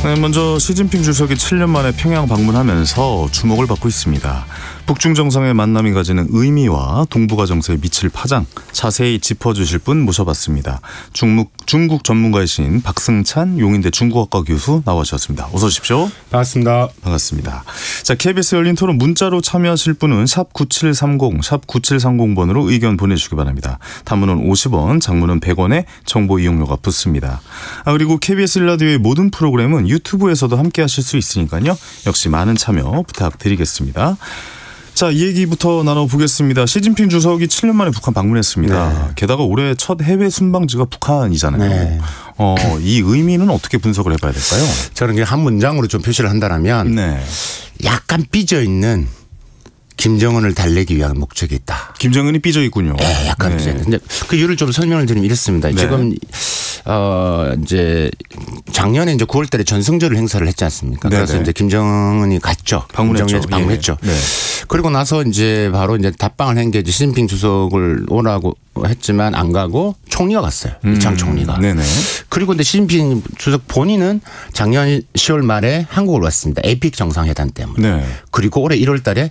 네, 먼저 시진핑 주석이 7년 만에 평양 방문하면서 주목을 받고 있습니다. 북중 정상의 만남이 가지는 의미와 동북아 정세에 미칠 파장 자세히 짚어주실 분 모셔봤습니다. 중국 전문가이신 박승찬 용인대 중국학과 교수 나와주셨습니다. 어서 오십시오. 반갑습니다. 반갑습니다. 자, KBS 열린 토론 문자로 참여하실 분은 샵 9730, 샵 9730번으로 의견 보내주시기 바랍니다. 단문은 50원, 장문은 100원의 정보 이용료가 붙습니다. 그리고 KBS 1라디오의 모든 프로그램은 유튜브에서도 함께 하실 수 있으니까요. 역시 많은 참여 부탁드리겠습니다. 자, 이 얘기부터 나눠보겠습니다. 시진핑 주석이 7년 만에 북한 방문했습니다. 네. 게다가 올해 첫 해외 순방지가 북한이잖아요. 네. 이 의미는 어떻게 분석을 해봐야 될까요? 저는 한 문장으로 좀 표시를 한다면 네. 약간 삐져있는 김정은을 달래기 위한 목적이 있다. 김정은이 삐져 있군요. 네, 약간 네. 삐져 있는데 그 이유를 좀 설명을 드리면 이렇습니다. 네. 지금 이제 작년에 이제 9월달에 전승절 행사를 했지 않습니까? 네네. 그래서 이제 김정은이 갔죠. 방문했죠. 네. 그리고 나서 이제 바로 이제 답방을 한 게 시진핑 주석을 오라고 했지만 안 가고 총리가 갔어요. 이창 총리가. 네네. 그리고 근데 시진핑 주석 본인은 작년 10월 말에 한국을 왔습니다. 에이픽 정상회담 때문에. 네. 그리고 올해 1월 달에